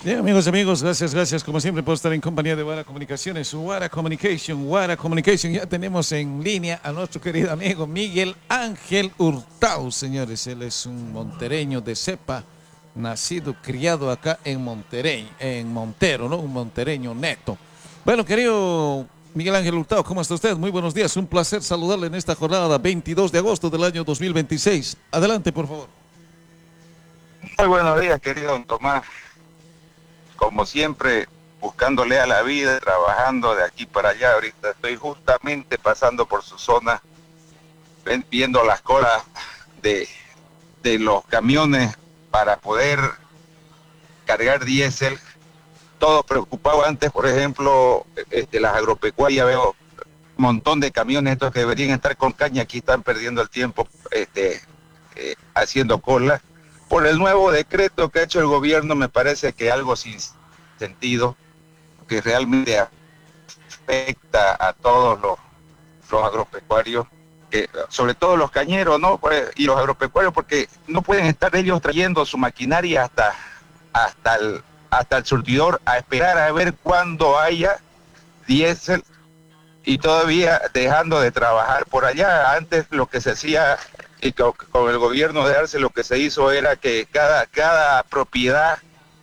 Bien, amigos, gracias como siempre por estar en compañía de Wara Comunicaciones, Wara Communication. Ya tenemos en línea a nuestro querido amigo Miguel Ángel Hurtado, señores. Él es un montereño de cepa, nacido, criado acá en Monterrey, en Montero, ¿no? Un montereño neto. Bueno, querido Miguel Ángel Hurtado, ¿cómo está usted? Muy buenos días, un placer saludarle en esta jornada 22 de agosto del año 2026. Adelante, por favor. Muy buenos días, querido don Tomás. Como siempre, buscándole a la vida, trabajando de aquí para allá. Ahorita estoy justamente pasando por su zona, viendo las colas de, de los camiones para poder cargar diésel. Todo preocupado antes, por ejemplo, las agropecuarias, veo un montón de camiones estos que deberían estar con caña, aquí están perdiendo el tiempo haciendo cola. Por el nuevo decreto que ha hecho el gobierno, me parece que algo sin sentido, que realmente afecta a todos los agropecuarios, que, sobre todo los cañeros, ¿no? Y los agropecuarios, porque no pueden estar ellos trayendo su maquinaria hasta el surtidor a esperar a ver cuándo haya diésel y todavía dejando de trabajar por allá. Antes lo que se hacía, y con el gobierno de Arce lo que se hizo era que cada propiedad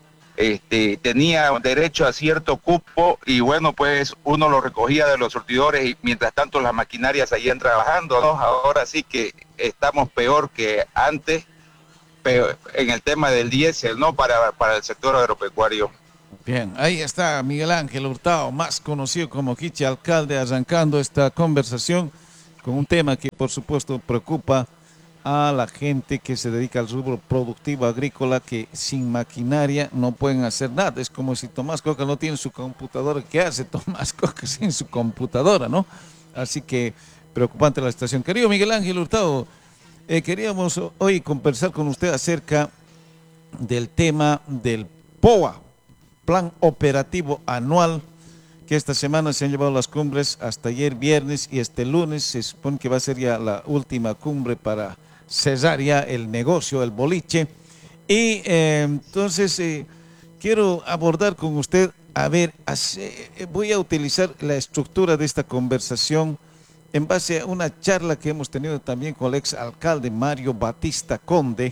tenía derecho a cierto cupo y bueno, pues uno lo recogía de los surtidores y mientras tanto las maquinarias seguían trabajando, ¿no? Ahora sí que estamos peor que antes, pero en el tema del diésel, ¿no? Para el sector agropecuario. Bien, ahí está Miguel Ángel Hurtado, más conocido como Kichi Alcalde, arrancando esta conversación con un tema que por supuesto preocupa a la gente que se dedica al rubro productivo agrícola, que sin maquinaria no pueden hacer nada. Es como si Tomás Coca no tiene su computadora. ¿Qué hace Tomás Coca sin su computadora, no? Así que preocupante la situación. Querido Miguel Ángel Hurtado, queríamos hoy conversar con usted acerca del tema del POA, Plan Operativo Anual, que esta semana se han llevado las cumbres hasta ayer viernes y este lunes se supone que va a ser ya la última cumbre para cerrar ya el negocio, el boliche. Y entonces quiero abordar con usted, a ver, voy a utilizar la estructura de esta conversación en base a una charla que hemos tenido también con el ex alcalde Mario Batista Conde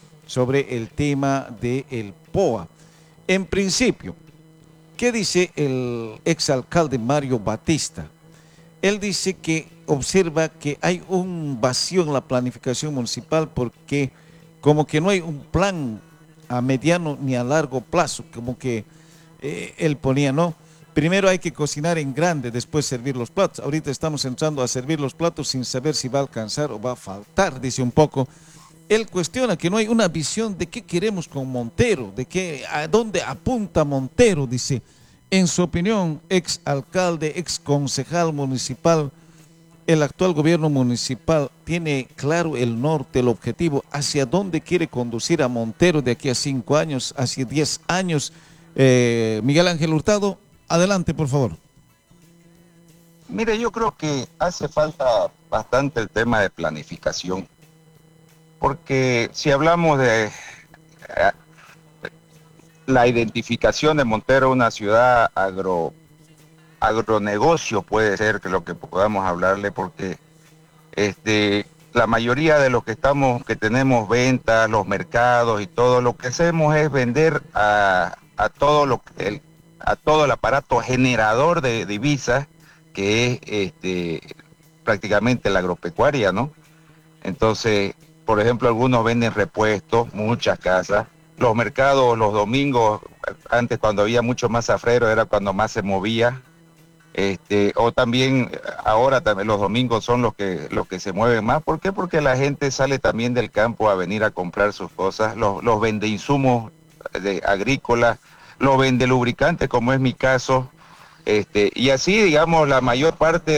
sobre el tema del POA. En principio, ¿qué dice el exalcalde Mario Batista? Él dice que observa que hay un vacío en la planificación municipal porque como que no hay un plan a mediano ni a largo plazo, como que él ponía, ¿no? Primero hay que cocinar en grande, después servir los platos. Ahorita estamos entrando a servir los platos sin saber si va a alcanzar o va a faltar, dice un poco. Él cuestiona que no hay una visión de qué queremos con Montero, de qué, a dónde apunta Montero, dice. En su opinión, ex alcalde, ex concejal municipal, el actual gobierno municipal tiene claro el norte, el objetivo, hacia dónde quiere conducir a Montero de aquí a 5 años, hacia 10 años. Miguel Ángel Hurtado, adelante, por favor. Mire, yo creo que hace falta bastante el tema de planificación, porque si hablamos de la identificación de Montero, una ciudad agronegocio, puede ser que lo que podamos hablarle, porque la mayoría de los que tenemos ventas, los mercados y todo, lo que hacemos es vender a a todo el aparato generador de divisas, que es prácticamente la agropecuaria, ¿no? Entonces, por ejemplo, algunos venden repuestos, muchas casas. Los mercados los domingos, antes cuando había mucho más zafrero, era cuando más se movía. O también ahora también los domingos son los que se mueven más. ¿Por qué? Porque la gente sale también del campo a venir a comprar sus cosas, los vende insumos agrícolas, los vende lubricantes, como es mi caso. Y así, digamos, la mayor parte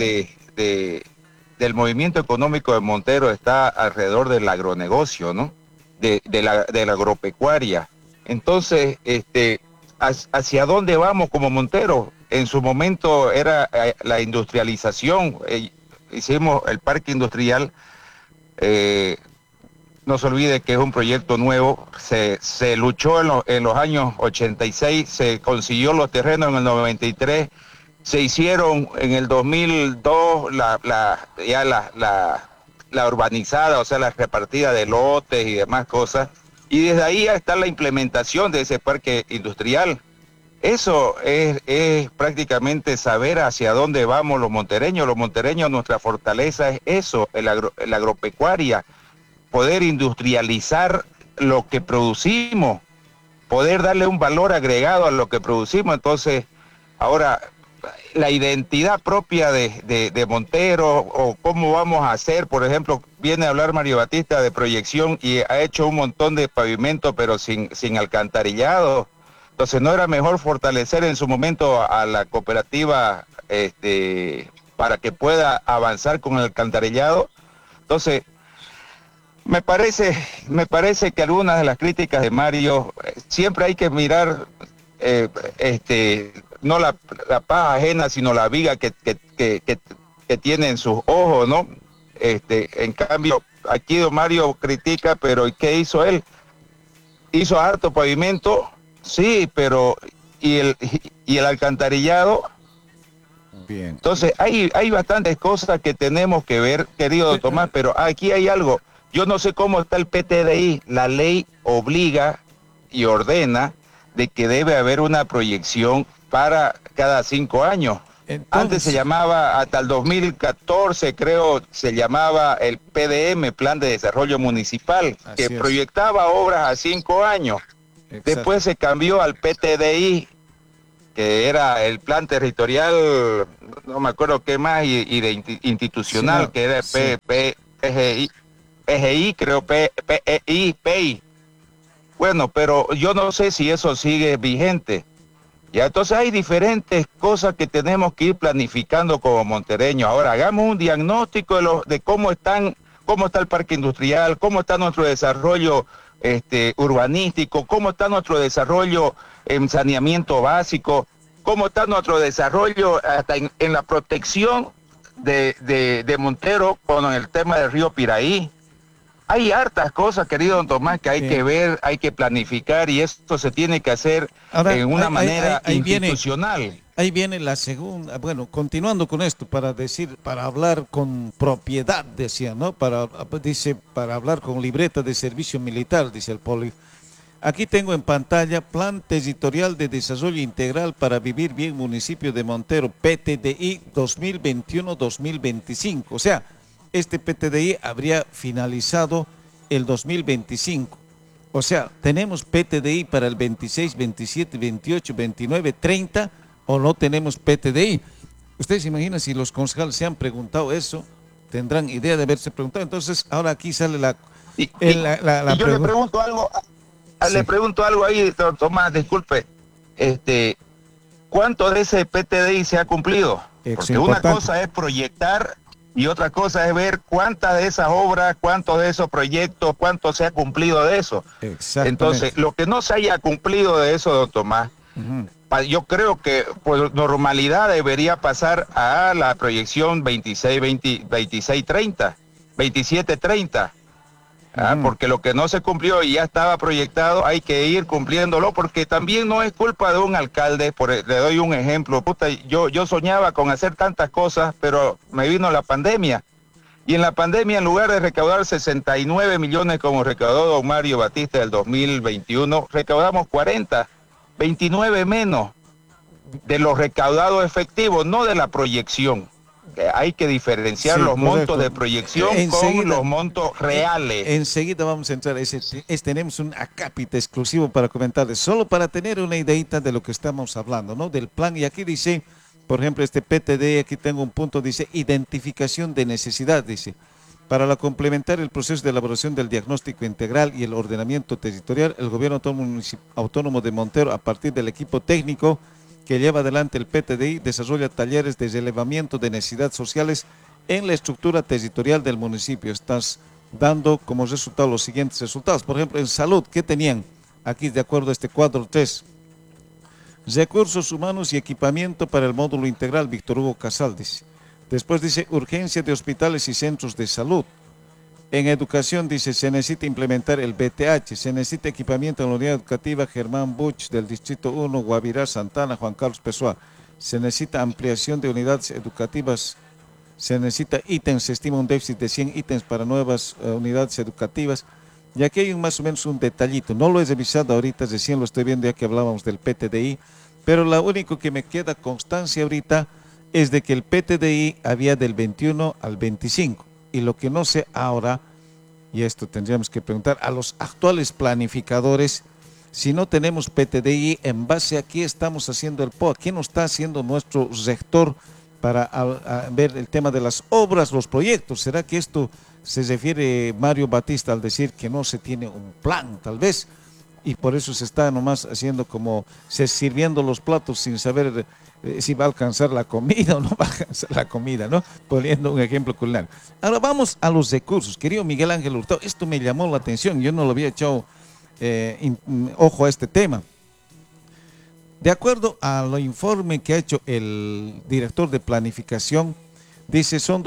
del movimiento económico de Montero está alrededor del agronegocio, ¿no? De la agropecuaria. Entonces, ¿hacia dónde vamos como Montero? En su momento era la industrialización. Hicimos el parque industrial, eh, no se olvide que es un proyecto nuevo, se luchó en los años 86, se consiguió los terrenos en el 93, se hicieron en el 2002 la urbanizada, o sea, la repartida de lotes y demás cosas, y desde ahí está la implementación de ese parque industrial. Eso es prácticamente saber hacia dónde vamos los montereños. Los montereños, nuestra fortaleza es eso, la agropecuaria, poder industrializar lo que producimos, poder darle un valor agregado a lo que producimos. Entonces, ahora, la identidad propia de Montero, o cómo vamos a hacer, por ejemplo, viene a hablar Mario Batista de proyección y ha hecho un montón de pavimento, pero sin alcantarillado. Entonces, ¿no era mejor fortalecer en su momento a la cooperativa para que pueda avanzar con el alcantarillado? Entonces, me parece que algunas de las críticas de Mario, siempre hay que mirar no la paja ajena, sino la viga que tiene en sus ojos, ¿no? En cambio, aquí don Mario critica, pero ¿qué hizo él? Hizo harto pavimento, sí, pero ¿y el alcantarillado? Bien. Entonces, hay bastantes cosas que tenemos que ver, querido Tomás, pero aquí hay algo. Yo no sé cómo está el PTDI. La ley obliga y ordena de que debe haber una proyección para cada 5 años. Entonces, antes se llamaba, hasta el 2014 creo, se llamaba el PDM, Plan de Desarrollo Municipal, que proyectaba obras a 5 años. Exacto. Después se cambió al PTDI, que era el plan territorial, no me acuerdo qué más, y de institucional, sí, no, que era PGI, creo, PEI. Bueno, pero yo no sé si eso sigue vigente. Ya, entonces hay diferentes cosas que tenemos que ir planificando como montereños. Ahora, hagamos un diagnóstico de cómo está el parque industrial, cómo está nuestro desarrollo urbanístico, cómo está nuestro desarrollo en saneamiento básico, cómo está nuestro desarrollo hasta en la protección de Montero con el tema del río Piraí. Hay hartas cosas, querido don Tomás, que hay que ver, hay que planificar, y esto se tiene que hacer en una manera institucional. Ahí viene la segunda, bueno, continuando con esto, para hablar con propiedad, decía, ¿no? Para hablar con libreta de servicio militar, dice el Poli. Aquí tengo en pantalla Plan Territorial de Desarrollo Integral para Vivir Bien Municipio de Montero, PTDI 2021-2025. O sea, este PTDI habría finalizado el 2025. O sea, tenemos PTDI para el 26, 27, 28, 29, 30, o no tenemos PTDI. Ustedes se imaginan si los concejales se han preguntado eso, tendrán idea de haberse preguntado. Entonces, ahora aquí sale la yo le pregunto algo, sí. Le pregunto algo ahí, Tomás, disculpe. ¿Cuánto de ese PTDI se ha cumplido? Porque una cosa es proyectar y otra cosa es ver cuántas de esas obras, cuántos de esos proyectos, cuánto se ha cumplido de eso. Entonces, lo que no se haya cumplido de eso, don Tomás, yo creo que por normalidad debería pasar a la proyección 26-30, 27-30. Porque lo que no se cumplió y ya estaba proyectado, hay que ir cumpliéndolo, porque también no es culpa de un alcalde. Le doy un ejemplo. Yo soñaba con hacer tantas cosas, pero me vino la pandemia. Y en la pandemia, en lugar de recaudar 69 millones como recaudó don Mario Batista del 2021, recaudamos 40, 29 menos de los recaudados efectivos, no de la proyección. Hay que diferenciar los montos de proyección con los montos reales. Enseguida vamos a entrar. Tenemos un acápite exclusivo para comentarles, solo para tener una ideita de lo que estamos hablando, ¿no? Del plan. Y aquí dice, por ejemplo, este PTD, aquí tengo un punto, dice identificación de necesidad, dice. Para complementar el proceso de elaboración del diagnóstico integral y el ordenamiento territorial, el gobierno autónomo de Montero, a partir del equipo técnico que lleva adelante el PTDI, desarrolla talleres de relevamiento de necesidades sociales en la estructura territorial del municipio. Estás dando como resultado los siguientes resultados. Por ejemplo, en salud, ¿qué tenían? Aquí, de acuerdo a este cuadro 3. Recursos humanos y equipamiento para el módulo integral Víctor Hugo Casal, dice. Después dice urgencia de hospitales y centros de salud. En educación dice, se necesita implementar el BTH, se necesita equipamiento en la unidad educativa Germán Buch del Distrito 1, Guavirá, Santana, Juan Carlos Pessoa. Se necesita ampliación de unidades educativas, se necesita ítems, se estima un déficit de 100 ítems para nuevas unidades educativas. Y aquí hay más o menos un detallito, no lo he revisado ahorita, recién lo estoy viendo ya que hablábamos del PTDI, pero lo único que me queda constancia ahorita es de que el PTDI había del 21 al 25. Y lo que no sé ahora, y esto tendríamos que preguntar a los actuales planificadores, si no tenemos PTDI, en base a qué estamos haciendo el POA, qué nos está haciendo nuestro rector para a ver el tema de las obras, los proyectos. ¿Será que esto se refiere Mario Batista al decir que no se tiene un plan, tal vez? Y por eso se está nomás haciendo como, se sirviendo los platos sin saber si va a alcanzar la comida o no va a alcanzar la comida, ¿no? Poniendo un ejemplo culinario. Ahora vamos a los recursos. Querido Miguel Ángel Hurtado, esto me llamó la atención, yo no lo había echado ojo a este tema. De acuerdo al informe que ha hecho el director de planificación, dice son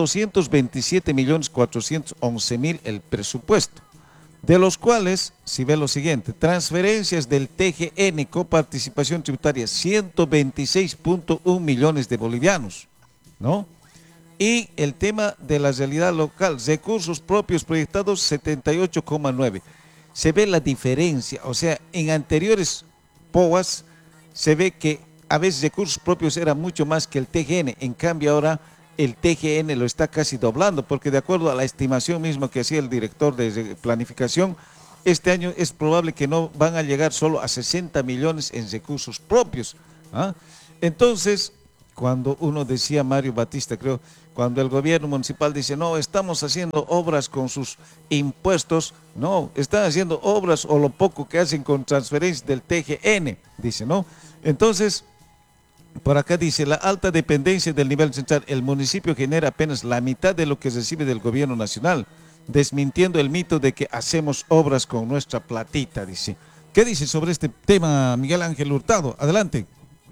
227.411.000 el presupuesto, de los cuales, si ve lo siguiente, transferencias del TGN, coparticipación tributaria, 126.1 millones de bolivianos, ¿no? Y el tema de la realidad local, recursos propios proyectados, 78,9. Se ve la diferencia, o sea, en anteriores POAs se ve que a veces recursos propios era mucho más que el TGN, en cambio ahora el TGN lo está casi doblando, porque de acuerdo a la estimación misma que hacía el director de planificación, este año es probable que no van a llegar solo a 60 millones en recursos propios. ¿Ah? Entonces, cuando uno decía, Mario Batista, creo, cuando el gobierno municipal dice, no, estamos haciendo obras con sus impuestos, no, están haciendo obras o lo poco que hacen con transferencias del TGN, dice, ¿no? Entonces, por acá dice, la alta dependencia del nivel central, el municipio genera apenas la mitad de lo que recibe del gobierno nacional, desmintiendo el mito de que hacemos obras con nuestra platita, dice. ¿Qué dice sobre este tema, Miguel Ángel Hurtado? Adelante.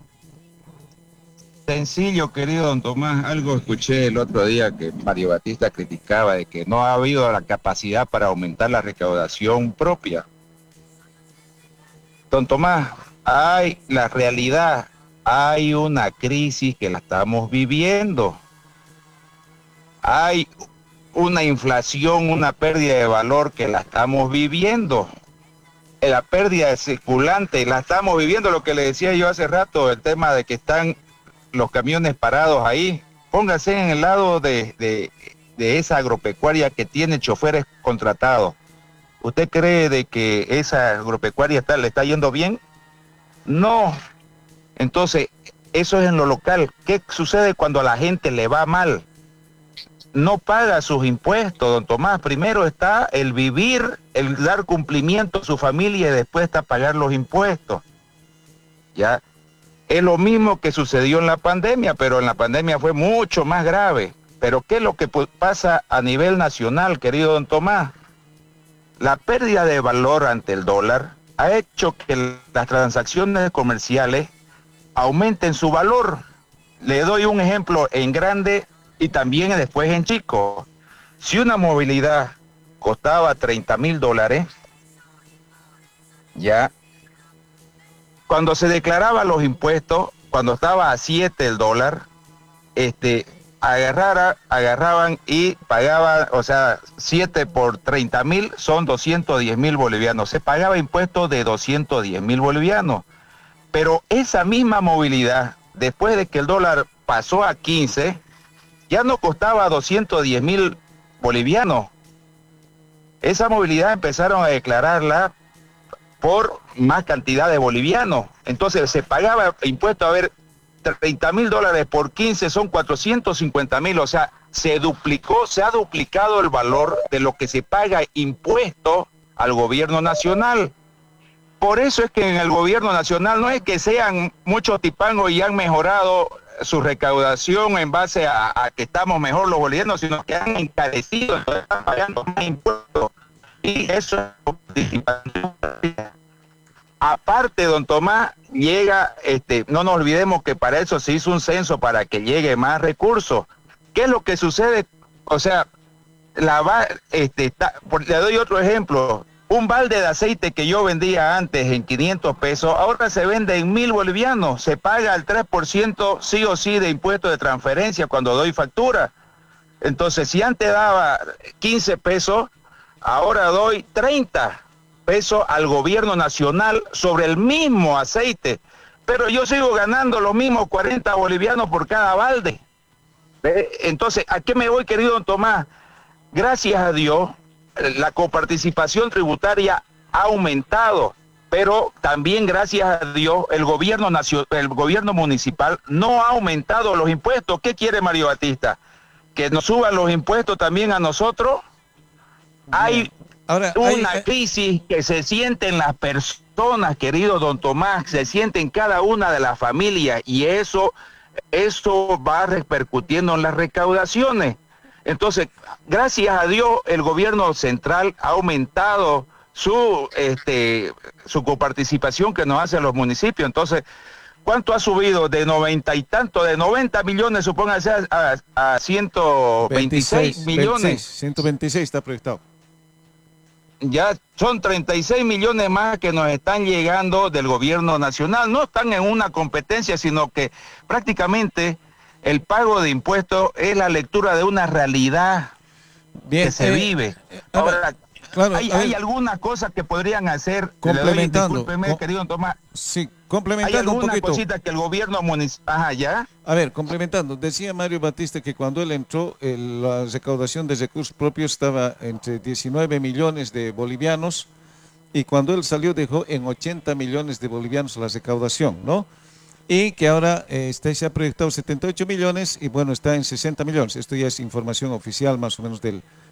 Sencillo, querido don Tomás, algo escuché el otro día que Mario Batista criticaba de que no ha habido la capacidad para aumentar la recaudación propia. Don Tomás, hay la realidad, hay una crisis que la estamos viviendo. Hay una inflación, una pérdida de valor que la estamos viviendo. La pérdida de circulante la estamos viviendo, lo que le decía yo hace rato, el tema de que están los camiones parados ahí. Póngase en el lado de esa agropecuaria que tiene choferes contratados. ¿Usted cree de que esa agropecuaria le está yendo bien? No. Entonces, eso es en lo local. ¿Qué sucede cuando a la gente le va mal? No paga sus impuestos, don Tomás. Primero está el vivir, el dar cumplimiento a su familia y después está pagar los impuestos. ¿Ya? Es lo mismo que sucedió en la pandemia, pero en la pandemia fue mucho más grave. Pero ¿qué es lo que pasa a nivel nacional, querido don Tomás? La pérdida de valor ante el dólar ha hecho que las transacciones comerciales aumenten su valor. Le doy un ejemplo en grande y también después en chico. Si una movilidad costaba $30,000, ya, cuando se declaraban los impuestos, cuando estaba a 7 el dólar, agarraban y pagaban, o sea, 7 por 30,000 son 210,000 bolivianos. Se pagaba impuestos de 210,000 bolivianos. Pero esa misma movilidad, después de que el dólar pasó a 15, ya no costaba 210,000 bolivianos. Esa movilidad empezaron a declararla por más cantidad de bolivianos. Entonces se pagaba impuesto, a ver, $30,000 por 15 son 450,000, o sea, se ha duplicado el valor de lo que se paga impuesto al gobierno nacional. Por eso es que en el gobierno nacional no es que sean muchos tipangos y han mejorado su recaudación en base a que estamos mejor los bolivianos, sino que han encarecido, entonces están pagando más impuestos. Y eso es... Aparte, don Tomás, llega, no nos olvidemos que para eso se hizo un censo, para que llegue más recursos. ¿Qué es lo que sucede? O sea, le doy otro ejemplo. Un balde de aceite que yo vendía antes en 500 pesos, ahora se vende en 1.000 bolivianos. Se paga el 3% sí o sí de impuesto de transferencia cuando doy factura. Entonces, si antes daba 15 pesos, ahora doy 30 pesos al gobierno nacional sobre el mismo aceite. Pero yo sigo ganando los mismos 40 bolivianos por cada balde. Entonces, ¿a qué me voy, querido don Tomás? Gracias a Dios, la coparticipación tributaria ha aumentado, pero también gracias a Dios el gobierno municipal no ha aumentado los impuestos. ¿Qué quiere Mario Batista? ¿Que nos suban los impuestos también a nosotros? Hay una crisis que se siente en las personas, querido don Tomás, se siente en cada una de las familias, y eso va repercutiendo en las recaudaciones. Entonces, gracias a Dios, el gobierno central ha aumentado su coparticipación que nos hace a los municipios. Entonces, ¿cuánto ha subido? De 90 y tanto, de 90 millones, supóngase, a 126 millones. 126 está proyectado. Ya son 36 millones más que nos están llegando del gobierno nacional. No están en una competencia, sino que prácticamente el pago de impuestos es la lectura de una realidad que se vive. Ahora, claro, hay algunas cosas que podrían hacer, complementando, discúlpeme, querido Tomás. Sí, complementando un poquito. Hay algunas cositas que el gobierno municipal... Ajá, ¿ya? A ver, complementando, decía Mario Batista que cuando él entró, la recaudación de recursos propios estaba entre 19 millones de bolivianos, y cuando él salió dejó en 80 millones de bolivianos la recaudación, ¿no? Y que ahora se ha proyectado 78 millones y bueno, está en 60 millones. Esto ya es información oficial más o menos del